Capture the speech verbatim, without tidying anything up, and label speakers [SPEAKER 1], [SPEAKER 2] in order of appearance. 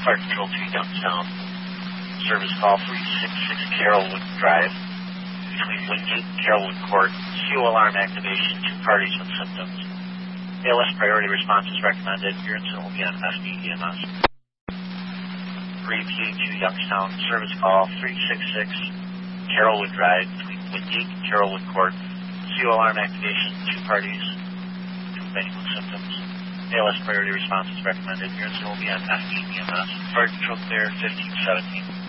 [SPEAKER 1] Fire Control to Youngstown. Service call three six six Carrollwood Drive between Wingate and Carrollwood Court. C O alarm activation, two parties with symptoms. A L S priority response is recommended. Your incident will be on S B E M S. three P A two Youngstown. Service call three six six Carrollwood Drive between Wingate and Carrollwood Court. C O alarm activation, two parties, two many with symptoms. A L S priority response is recommended. Your incident will be on S B E M S. Fire Control clear, fifteen seventeen.